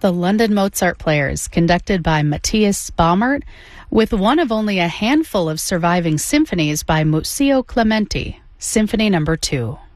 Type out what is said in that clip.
the London Mozart Players, conducted by Matthias Baumert, with one of only a handful of surviving symphonies by Muzio Clementi, Symphony No. 2.